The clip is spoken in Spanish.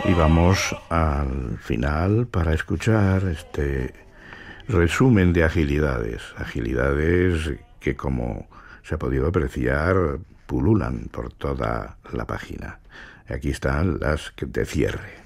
Y vamos al final para escuchar este resumen de agilidades. Agilidades que, como se ha podido apreciar, pululan por toda la página. Aquí están las de cierre.